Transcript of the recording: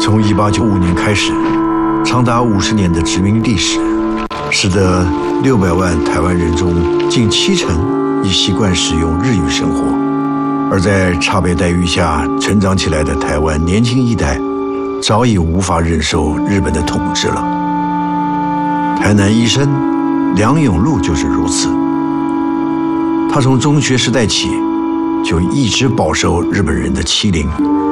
从1895年开始，长达50年的殖民历史，使得600万台湾人中近70%已习惯使用日语生活。而在差别待遇下成长起来的台湾年轻一代，早已无法忍受日本的统治了。台南医生梁永禄就是如此。他从中学时代起就一直饱受日本人的欺凌，